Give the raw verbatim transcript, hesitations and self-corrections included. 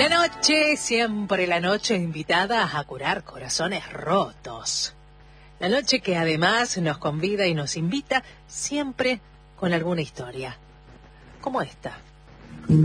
La noche, siempre la noche invitada a curar corazones rotos. La noche que además nos convida y nos invita siempre con alguna historia, como esta.